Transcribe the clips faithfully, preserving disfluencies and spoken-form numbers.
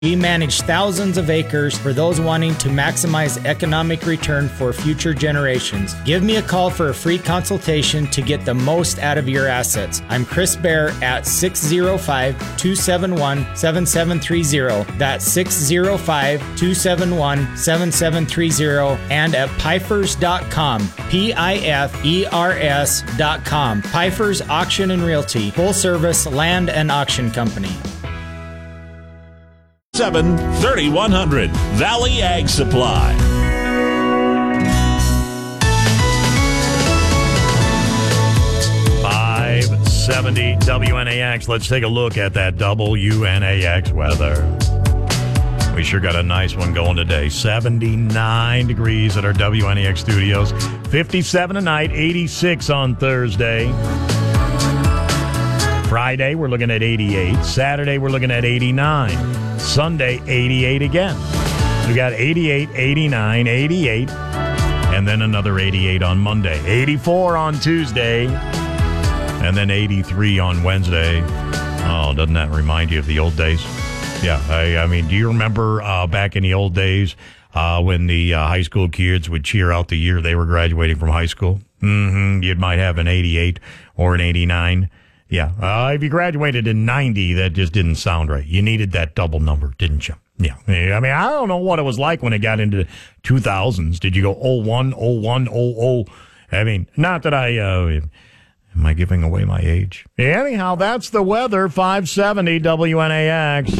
We manage thousands of acres for those wanting to maximize economic return for future generations. Give me a call for a free consultation to get the most out of your assets. I'm Chris Bear at six oh five, two seven one, seven seven three oh. That's six oh five, two seven one, seven seven three oh and at pifers dot com. P I F E R S dot com. Pifers Auction and Realty. Full service land and auction company. seven thirty-one hundred Valley Ag Supply. five seventy W N A X. Let's take a look at that W N A X weather. We sure got a nice one going today. seventy-nine degrees at our W N A X studios. fifty-seven tonight, eighty-six on Thursday. Friday, we're looking at eighty-eight. Saturday, we're looking at eighty-nine. Sunday, eighty-eight again. We got eighty-eight, eighty-nine, eighty-eight, and then another eighty-eight on Monday. eighty-four on Tuesday, and then eighty-three on Wednesday. Oh, doesn't that remind you of the old days? Yeah, I, I mean, do you remember uh, back in the old days uh, when the uh, high school kids would cheer out the year they were graduating from high school? Mm-hmm. You might have an eighty-eight or an eighty-nine. Yeah, uh, if you graduated in ninety, that just didn't sound right. You needed that double number, didn't you? Yeah. I mean, I don't know what it was like when it got into two thousands. Did you go oh one, oh one, oh oh? I mean, not that I, uh, am I giving away my age? Anyhow, that's the weather, five seventy W N A X.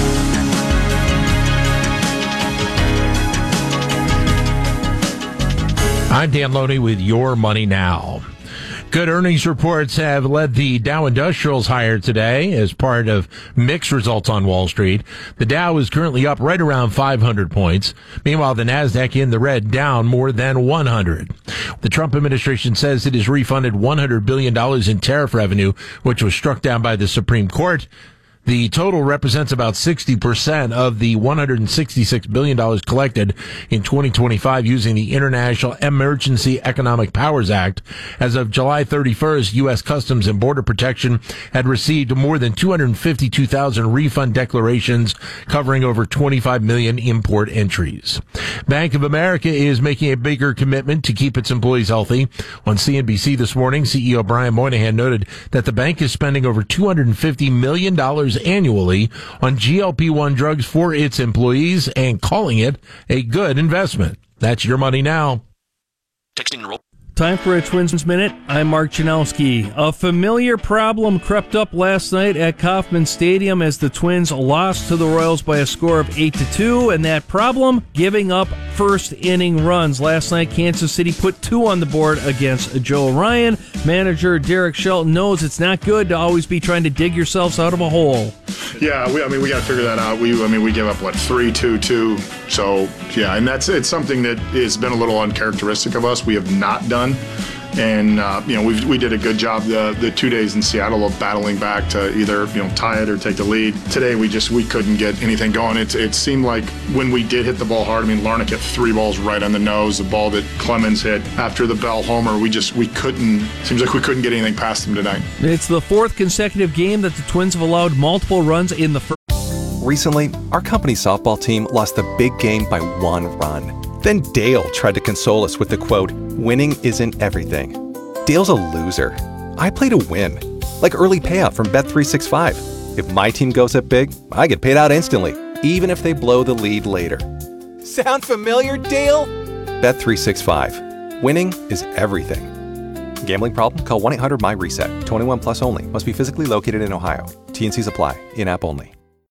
I'm Dan Loney with Your Money Now. Good earnings reports have led the Dow Industrials higher today as part of mixed results on Wall Street. The Dow is currently up right around five hundred points. Meanwhile, the Nasdaq in the red down more than one hundred. The Trump administration says it has refunded one hundred billion dollars in tariff revenue, which was struck down by the Supreme Court. The total represents about sixty percent of the one hundred sixty-six billion dollars collected in twenty twenty-five using the International Emergency Economic Powers Act. As of July thirty-first, U S Customs and Border Protection had received more than two hundred fifty-two thousand refund declarations covering over twenty-five million import entries. Bank of America is making a bigger commitment to keep its employees healthy. On C N B C this morning, C E O Brian Moynihan noted that the bank is spending over two hundred fifty million dollars annually on G L P one drugs for its employees and calling it a good investment. That's Your Money Now. Texting enroll. Time for a Twins Minute. I'm Mark Janowski. A familiar problem crept up last night at Kauffman Stadium as the Twins lost to the Royals by a score of eight to two, and that problem, giving up first inning runs. Last night, Kansas City put two on the board against Joe Ryan. Manager Derek Shelton knows it's not good to always be trying to dig yourselves out of a hole. Yeah, we, I mean, we got to figure that out. We, I mean, we gave up, what, three, two, two. So, yeah, and that's it's something that has been a little uncharacteristic of us. We have not done. And, uh, you know, we we did a good job the, the two days in Seattle of battling back to either, you know, tie it or take the lead. Today, we just, we couldn't get anything going. It, it seemed like when we did hit the ball hard, I mean, Larnach hit three balls right on the nose. The ball that Clemens hit after the Bell homer, we just, we couldn't, seems like we couldn't get anything past them tonight. It's the fourth consecutive game that the Twins have allowed multiple runs in the first. Recently, our company softball team lost a big game by one run. Then Dale tried to console us with the quote, "Winning isn't everything." Dale's a loser. I play to win. Like early payout from Bet three sixty-five. If my team goes up big, I get paid out instantly, even if they blow the lead later. Sound familiar, Dale? Bet three sixty-five. Winning is everything. Gambling problem? Call one eight hundred M Y RESET. twenty-one plus only. Must be physically located in Ohio. T and C's apply. In-app only.